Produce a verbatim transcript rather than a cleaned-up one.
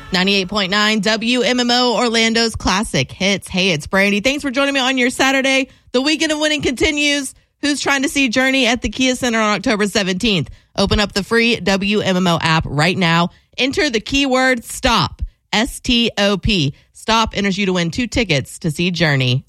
ninety-eight point nine W M M O, Orlando's classic hits. Hey, it's Brandy. Thanks for joining me on your Saturday. The weekend of winning continues. Who's trying to see Journey at the Kia Center on October seventeenth? Open up the free W M M O app right now. Enter the keyword STOP. S T O P. STOP enters you to win two tickets to see Journey.